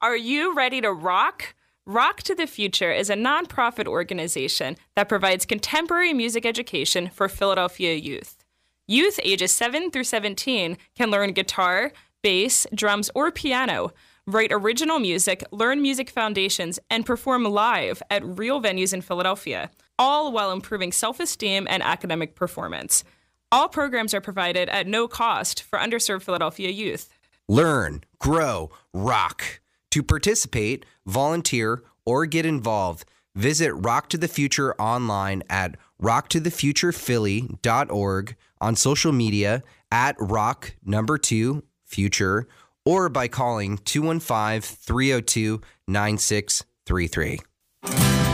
Are you ready to rock? Rock to the Future is a nonprofit organization that provides contemporary music education for Philadelphia youth. Youth ages 7 through 17 can learn guitar, bass, drums, or piano, write original music, learn music foundations, and perform live at real venues in Philadelphia, all while improving self-esteem and academic performance. All programs are provided at no cost for underserved Philadelphia youth. Learn, grow, rock. To participate, volunteer, or get involved, visit Rock to the Future online at rocktothefuturephilly.org, on social media at rock2future, or by calling 215-302-9633.